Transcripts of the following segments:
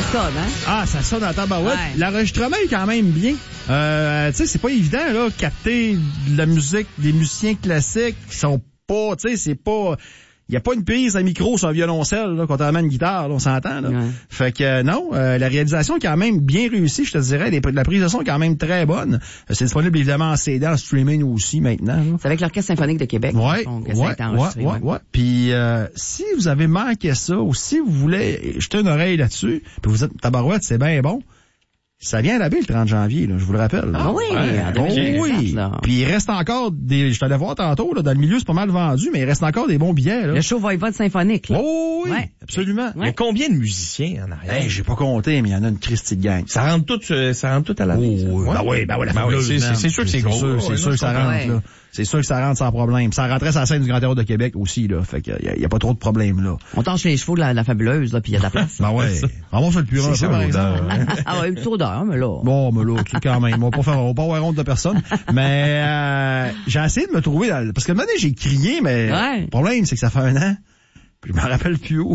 sonne, hein? Ah, ça sonne à tabarouette. Ouais. L'enregistrement est quand même bien. Tu sais, c'est pas évident, là, capter de la musique des musiciens classiques qui sont pas, tu sais, c'est pas... Il y a pas une prise à micro sur un violoncelle, là, contrairement à une guitare, là, on s'entend, là. Ouais. Fait que, non, la réalisation est quand même bien réussie, je te dirais. La prise de son est quand même très bonne. C'est disponible, évidemment, en CD, en streaming aussi, maintenant, là. C'est avec l'Orchestre symphonique de Québec. Ouais. Ouais. Puis, si vous avez manqué ça, ou si vous voulez jeter une oreille là-dessus, puis vous êtes tabarouette, c'est bien bon. Ça vient à la baie le 30 janvier, là, je vous le rappelle. Ah oui, oui. Puis il reste encore des... Je t'allais voir tantôt, là, dans le milieu, c'est pas mal vendu, mais il reste encore des bons billets, là. Le show Voivode symphonique, là. Oh oui, ouais. Absolument. Il y a combien de musiciens en arrière? Hey, j'ai pas compté, mais il y en a une Christie de gang. Ça rentre tout à la baie. C'est sûr que c'est gros. C'est sûr que ça rentre, là. C'est sûr que ça rentre sans problème. Ça rentrait sur la scène du Grand Théâtre de Québec aussi, là. Fait qu'il y a pas trop de problèmes, là. On tâche les chevaux de la fabuleuse, là, puis il y a de la place. Ben ouais. On va faire le purin, ça, par exemple. Ah ouais, trop d'heure, mais là. Bon, mais là, quand même. On va pas avoir honte de personne. Mais, j'ai essayé de me trouver parce que le moment donné, j'ai crié, mais le problème, c'est que ça fait 1 an. Puis je me rappelle plus où.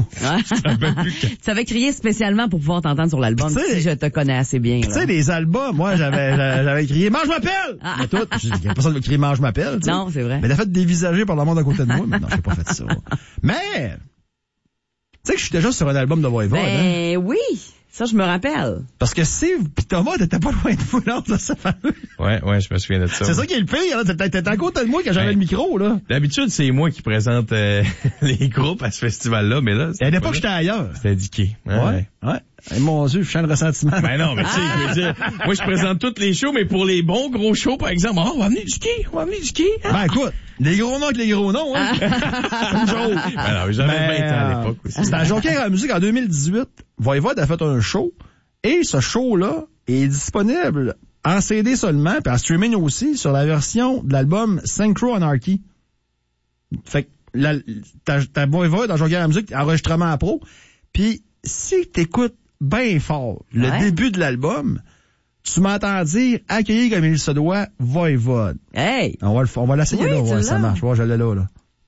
Tu avais crié spécialement pour pouvoir t'entendre sur l'album, si je te connais assez bien. Tu sais, les albums, moi, j'avais crié « Mange m'appelle! » Mais tout, il y a personne qui crie « Mange m'appelle ». Non, c'est vrai. Mais t'as fait dévisager par le monde à côté de moi. Mais non, j'ai pas fait ça. Mais, tu sais que je suis déjà sur un album de Voivode. Ben oui, ça je me rappelle. Parce que pis Thomas, t'étais pas loin de vous, là, de ça fameux. Ouais, je me souviens de ça. C'est ça qui est le pire, là. T'étais à côté de moi quand j'avais le micro, là. D'habitude, c'est moi qui présente les groupes à ce festival-là, mais là... À l'époque, j'étais ailleurs. C'était indiqué. Ouais. Et mon Dieu, je sens le ressentiment. Ben non, mais tu sais, je veux dire, moi, je présente tous les shows, mais pour les bons gros shows, par exemple, on va amener du ski. Ben écoute, les gros noms avec les gros noms, hein. Ben non, j'avais 20 ans à l'époque aussi. C'était à Jonquière à la musique en 2018. Voivode a fait un show, et ce show-là est disponible en CD seulement, puis en streaming aussi, sur la version de l'album Synchro Anarchy. Fait que t'as Voivode dans Jonquière à la musique, enregistrement à pro, puis si t'écoutes bien fort le début de l'album, tu m'entends dire « Accueillir comme il se doit, Voivode ». Hey! On va l'essayer là, voir si ça marche. Je l'ai là.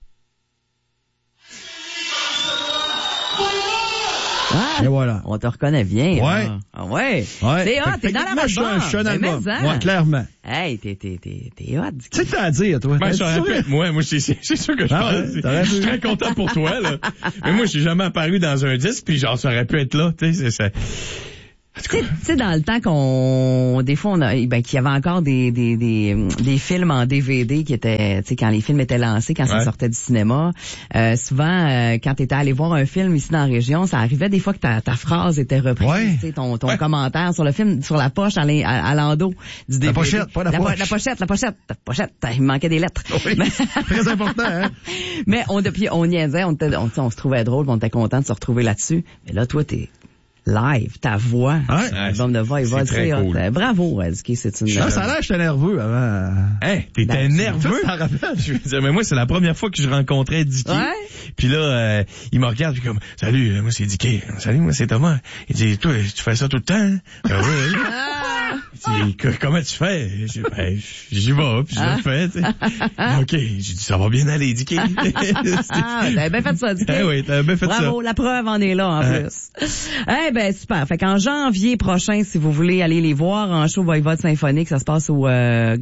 Ah, et voilà. On te reconnaît bien. Ouais. Là. Ah ouais. C'est hot, t'es dans la je suis un album. Ouais, clairement. Hey, t'es hot. Tu sais que t'as à dire, toi. Ben, moi, c'est sûr que je pense. Je suis très content pour toi, là. Mais moi, je suis jamais apparu dans un disque, puis genre, ça aurait pu être là, tu sais, c'est Tu sais, dans le temps des fois, qu'il y avait encore des films en DVD qui étaient, tu sais, quand les films étaient lancés, quand ça sortait du cinéma, souvent, quand t'étais allé voir un film ici dans la région, ça arrivait des fois que ta phrase était reprise, tu sais, ton commentaire sur le film, sur la poche à l'endos du DVD. La pochette, pas la poche. La pochette. Il me manquait des lettres. Oui, très important, hein. Mais on niaisait, on se trouvait drôle, on était content de se retrouver là-dessus. Mais là, toi, t'es live, ta voix, l'album de Voivode, c'est très cool. Bravo, Edsky, c'est une... Ça a l'air que j'étais nerveux avant. Hey, t'étais nerveux? Ça rappelle. Je veux dire, mais moi, c'est la première fois que je rencontrais Dicky. Puis là, il me regarde, puis comme, salut, moi c'est Dicky. Salut, moi c'est Thomas. Il dit, toi, tu fais ça tout le temps? Oui. Il dit, comment tu fais? J'y vais, puis je le fais, tu sais. OK. J'ai dit, ça va bien aller, Dicky. T'avais bien fait ça, Dicky. Oui, t'avais bien fait ça. Bravo, la preuve en est là, en plus. Ben, super. Fait qu'en janvier prochain, si vous voulez aller les voir en show Voivode symphonique, ça se passe au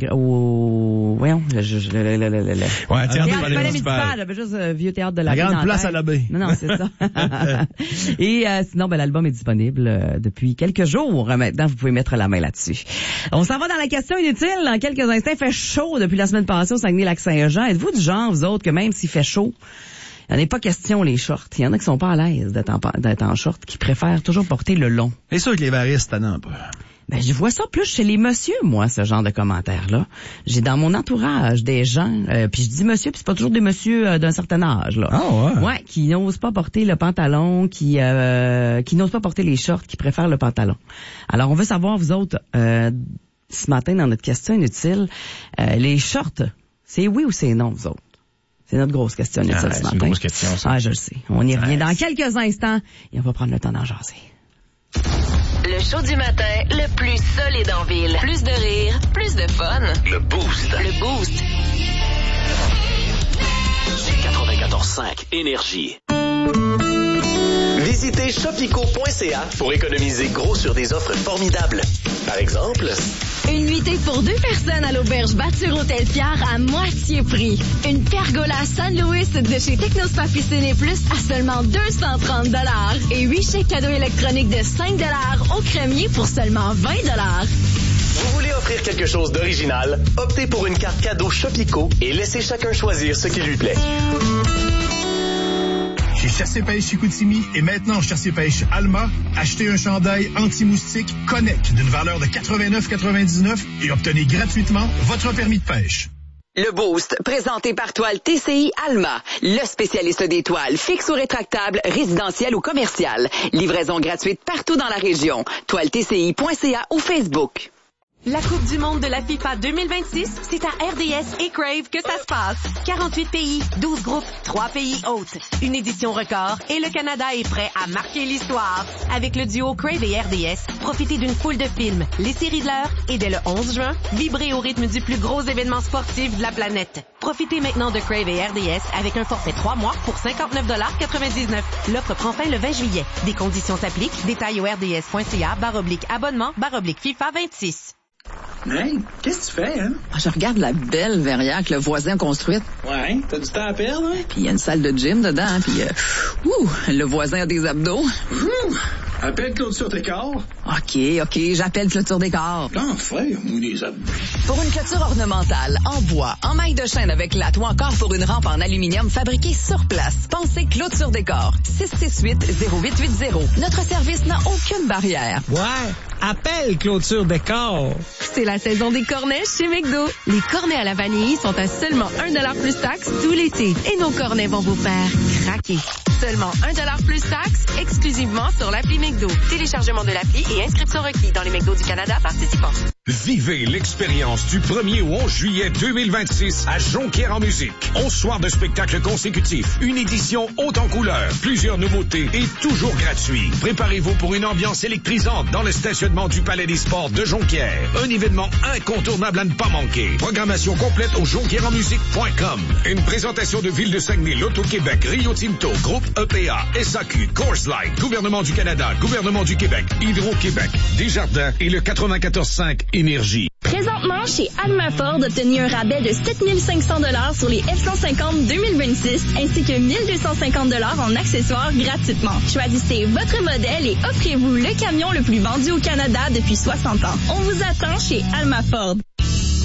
voyons, Théâtre du Palais municipal. Juste vieux théâtre de la grande place à la baie. Non, c'est ça. Et sinon, l'album est disponible depuis quelques jours. Maintenant, vous pouvez mettre la main là-dessus. On s'en va dans la question inutile. Dans quelques instants, il fait chaud depuis la semaine passée au Saguenay-Lac-Saint-Jean. Êtes-vous du genre, vous autres, que même s'il fait chaud, il n'y en a pas question, les shorts. Il y en a qui sont pas à l'aise d'être en short, qui préfèrent toujours porter le long. C'est sûr que les varistes, t'en as un peu. Ben, je vois ça plus chez les messieurs, moi, ce genre de commentaires-là. J'ai dans mon entourage des gens, puis je dis monsieur, puis c'est pas toujours des messieurs d'un certain âge, là. Ah ouais? Ouais, qui n'osent pas porter le pantalon, qui n'osent pas porter les shorts, qui préfèrent le pantalon. Alors, on veut savoir, vous autres, ce matin, dans notre question inutile, les shorts, c'est oui ou c'est non, vous autres? C'est notre grosse question inutile ce matin. C'est une grosse question, ça. Ah, je le sais. On y revient dans quelques instants, et on va prendre le temps d'en jaser. Le show du matin, le plus solide en ville. Plus de rire, plus de fun. Le Boost. Le Boost. 94.5 Énergie. Visitez shopico.ca pour économiser gros sur des offres formidables. Par exemple, une nuitée pour 2 personnes à l'auberge Batur Hôtel Pierre à moitié prix. Une pergola San Luis de chez Technospa Piscine et Plus à seulement 230 $. Et 8 chèques cadeaux électroniques de 5 $ au crémier pour seulement 20 $. vous voulez offrir quelque chose d'original? Optez pour une carte cadeau Shopico et laissez chacun choisir ce qui lui plaît. Chez Chassé-Pêche Chicoutimi et maintenant Chassé-Pêche Alma, achetez un chandail anti-moustique Connect d'une valeur de 89,99 et obtenez gratuitement votre permis de pêche. Le Boost, présenté par Toile TCI Alma, le spécialiste des toiles fixes ou rétractables, résidentielles ou commerciales. Livraison gratuite partout dans la région. ToileTCI.ca ou Facebook. La Coupe du monde de la FIFA 2026, c'est à RDS et Crave que ça se passe. 48 pays, 12 groupes, 3 pays hôtes. Une édition record et le Canada est prêt à marquer l'histoire. Avec le duo Crave et RDS, profitez d'une foule de films, les séries de l'heure et dès le 11 juin, vibrez au rythme du plus gros événement sportif de la planète. Profitez maintenant de Crave et RDS avec un forfait 3 mois pour 59,99 $. L'offre prend fin le 20 juillet. Des conditions s'appliquent. Détails au rds.ca/abonnement/FIFA 26. Hey, qu'est-ce que tu fais, hein? Je regarde la belle verrière que le voisin a construite. Ouais, t'as du temps à perdre, hein? Puis il y a une salle de gym dedans, hein, puis le voisin a des abdos. Appelle Clôture Décor. OK, j'appelle Clôture Décor. Enfin, ou des abdos. Pour une clôture ornementale, en bois, en maille de chêne avec latte ou encore pour une rampe en aluminium fabriquée sur place, pensez Clôture Décor. 668-0880. Notre service n'a aucune barrière. Ouais, appelle Clôture Décor. C'est la saison des cornets chez McDo. Les cornets à la vanille sont à seulement 1 $ plus taxe tout l'été. Et nos cornets vont vous faire craquer. Seulement 1 $ plus taxe, exclusivement sur l'appli McDo. Téléchargement de l'appli et inscription requis dans les McDo du Canada participants. Vivez l'expérience du 1er au 11 juillet 2026 à Jonquière en musique. 11 soirs de spectacles consécutifs, une édition haute en couleurs, plusieurs nouveautés et toujours gratuit. Préparez-vous pour une ambiance électrisante dans le stationnement du Palais des Sports de Jonquière. Un événement incontournable à ne pas manquer. Programmation complète au jonquierenmusique.com. Une présentation de Ville de Saguenay, L'Auto-Québec, Rio Tinto, Groupe EPA, SAQ, Coors Light, Gouvernement du Canada, Gouvernement du Québec, Hydro-Québec, Desjardins et le 94.5 Énergie. Présentement, chez Alma Ford, obtenez un rabais de 7 500 $ sur les F-150 2026 ainsi que 1 250 $ en accessoires gratuitement. Choisissez votre modèle et offrez-vous le camion le plus vendu au Canada depuis 60 ans. On vous attend chez Alma Ford.